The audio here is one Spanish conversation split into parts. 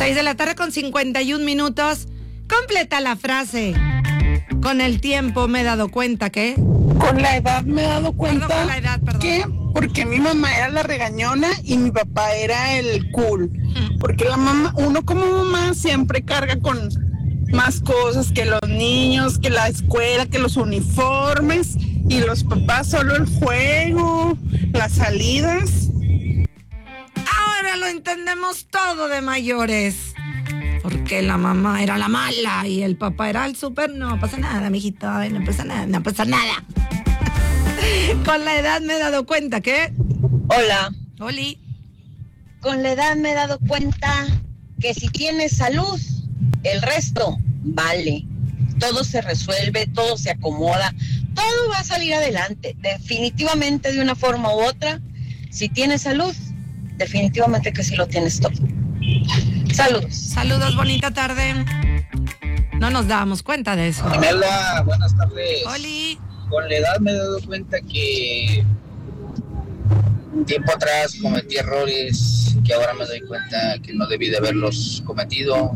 6:51 p.m. Completa la frase. Con el tiempo me he dado cuenta que... Con la edad me he dado cuenta Perdón, con la edad, perdón. que porque mi mamá era la regañona y mi papá era el cool. Porque la mamá, uno como mamá siempre carga con más cosas que los niños, que la escuela, que los uniformes, y los papás solo el juego, las salidas. Ahora lo entendemos todo de mayores. Porque la mamá era la mala y el papá era el súper. No pasa nada, mijito, no pasa nada, no pasa nada. Con la edad me he dado cuenta que... Hola. Oli. Con la edad me he dado cuenta que si tienes salud, el resto vale. Todo se resuelve, todo se acomoda, todo va a salir adelante. Definitivamente, de una forma u otra, si tienes salud, definitivamente que sí lo tienes todo. Saludos. Saludos, bonita tarde. No nos dábamos cuenta de eso. Hola, buenas tardes. Oli. Con la edad me he dado cuenta que tiempo atrás cometí errores que ahora me doy cuenta que no debí de haberlos cometido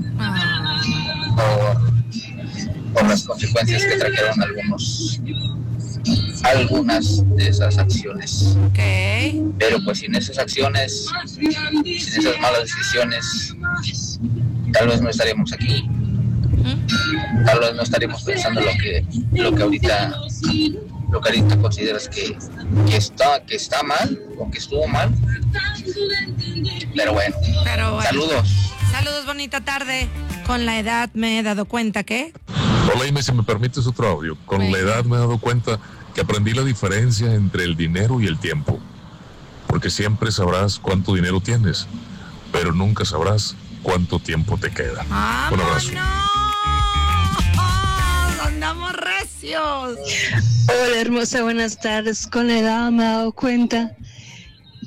por las consecuencias que trajeron algunas de esas acciones. Ok. Pero pues sin esas acciones, sin esas malas decisiones, tal vez no estaríamos aquí. Tal vez no estaríamos pensando lo que ahorita consideras que está mal o que estuvo mal. Pero bueno. Saludos, bonita tarde. Con la edad me he dado cuenta que... Hola, Ime, si me permites otro audio. Con la edad me he dado cuenta que aprendí la diferencia entre el dinero y el tiempo. Porque siempre sabrás cuánto dinero tienes, pero nunca sabrás cuánto tiempo te queda. Un abrazo. ¡Andamos recios! Hola, hermosa, buenas tardes. Con la edad me he dado cuenta